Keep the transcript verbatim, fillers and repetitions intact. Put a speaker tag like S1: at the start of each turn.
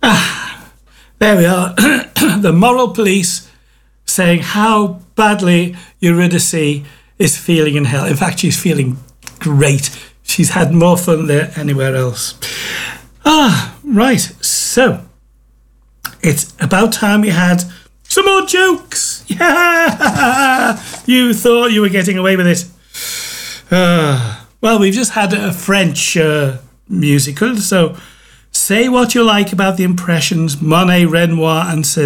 S1: There we are. The moral police saying how badly Eurydice is feeling in hell. In fact, she's feeling great. She's had more fun there anywhere else. Ah, right. So, it's about time we had some more jokes. Yeah! You thought you were getting away with it. Uh, well, we've just had a French uh, musical, so say what you like about the impressions Monet, Renoir and Cézanne.